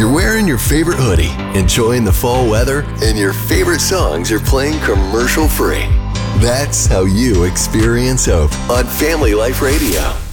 You're wearing your favorite hoodie, enjoying the fall weather, and your favorite songs are playing commercial free. That's how you experience hope on Family Life Radio.